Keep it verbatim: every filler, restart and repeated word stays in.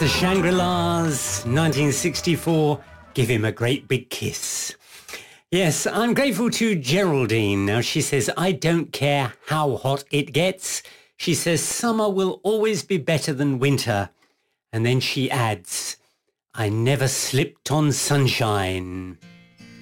the Shangri-Las, nineteen sixty-four, Give Him a Great Big Kiss. Yes, I'm grateful to Geraldine. Now, she says, I don't care how hot it gets. She says, summer will always be better than winter. And then she adds, I never slipped on sunshine.